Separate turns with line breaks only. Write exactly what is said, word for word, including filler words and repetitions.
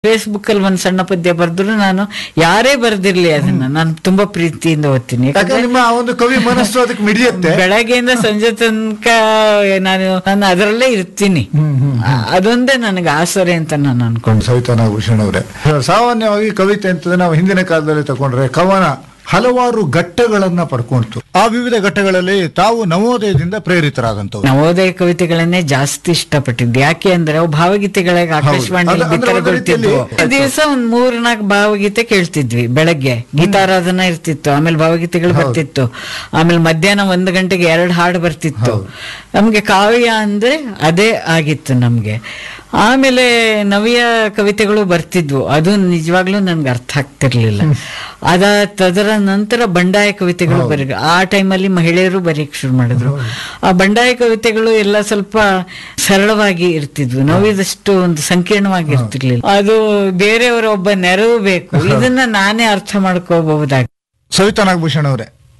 Facebook ಅಲ್ಲಿ ಒಂದ್ ಸಣ್ಣ ಪದ್ಯ ಬರ್ದ್ರು ನಾನು ಯಾರೇ ಬರ್ದಿರ್ಲಿ ಅದನ್ನ ನಾನು ತುಂಬಾ ಪ್ರೀತಿಯಿಂದ ಓದ್ತೀನಿ.
ಯಾಕಂದ್ರೆ ನಿಮ್ಮ ಆ ಒಂದು ಕವಿ ಮನಸ್ಸು ಅದಕ್ಕೆ ಮಿಡಿಯುತ್ತೆ.
ಬೆಳಗ್ಗೆಯಿಂದ ಸಂಜೆ ತನಕ ನಾನು ನಾನು ಅದರಲ್ಲೇ ಇರ್ತೀನಿ. ಅದೊಂದೇ ನನಗೆ ಆಸರೆ ಅಂತ ನಾನು ಅನ್ಕೊಂಡು.
ಸವಿತಾ ನಾಗಭೂಷಣ್ ಅವರೇ, ಸಾಮಾನ್ಯವಾಗಿ ಕವಿತೆ ಅಂತಂದ್ರೆ ನಾವು ಹಿಂದಿನ ಕಾಲದಲ್ಲಿ ತಗೊಂಡ್ರೆ ಕವನ ಹಲವಾರು ಘಟ್ಟಗಳನ್ನ ಪಡ್ಕೊಂತು. ಆ ವಿವಿಧ ಘಟ್ಟಗಳಲ್ಲಿ ತಾವು ನವೋದಯದಿಂದ ಪ್ರೇರಿತರಾದಂತವ್ರು.
ನವೋದಯ ಕವಿತೆಗಳನ್ನೇ ಜಾಸ್ತಿ ಇಷ್ಟಪಟ್ಟಿದ್ದು. ಯಾಕೆ ಅಂದ್ರೆ ಅವು ಭಾವಗೀತೆಗಳಿಗೆ ಆಕಾಶವಾಣಿಯಲ್ಲಿ ಬಿತ್ತರಗೊಳ್ತಿದ್ವು. ದಿವಸ ಒಂದ್ ಮೂರ್ ನಾಲ್ಕು ಭಾವಗೀತೆ ಕೇಳ್ತಿದ್ವಿ. ಬೆಳಗ್ಗೆ ಗೀತಾರಾಧನಾ ಇರ್ತಿತ್ತು, ಆಮೇಲೆ ಭಾವಗೀತೆಗಳು ಬರ್ತಿತ್ತು, ಆಮೇಲೆ ಮಧ್ಯಾಹ್ನ ಒಂದ್ ಗಂಟೆಗೆ ಎರಡು ಹಾಡು ಬರ್ತಿತ್ತು. ನಮ್ಗೆ ಕಾವ್ಯ ಅಂದ್ರೆ ಅದೇ ಆಗಿತ್ತು ನಮ್ಗೆ. ಆಮೇಲೆ ನವ್ಯ ಕವಿತೆಗಳು ಬರ್ತಿದ್ವು, ಅದು ನಿಜವಾಗ್ಲೂ ನನ್ಗೆ ಅರ್ಥ ಆಗ್ತಿರ್ಲಿಲ್ಲ. ಅದ ತದರ ನಂತರ ಬಂಡಾಯ ಕವಿತೆಗಳು ಬರೀ ಆ ಟೈಮಲ್ಲಿ ಮಹಿಳೆಯರು ಬರೀಕ್ ಶುರು ಮಾಡಿದ್ರು. ಆ ಬಂಡಾಯ ಕವಿತೆಗಳು ಎಲ್ಲ ಸ್ವಲ್ಪ ಸರಳವಾಗಿ ಇರ್ತಿದ್ವು, ನವ್ಯದಷ್ಟು ಒಂದು ಸಂಕೀರ್ಣವಾಗಿ ಇರ್ತಿರ್ಲಿಲ್ಲ. ಅದು ಬೇರೆಯವರ ಒಬ್ಬ ನೆರವು ಬೇಕು, ಇದನ್ನ ನಾನೇ ಅರ್ಥ ಮಾಡ್ಕೋಬಹುದಾಗಿ.
ಸವಿತಾ ನಾಗಭೂಷಣ್ ಅವರೇ,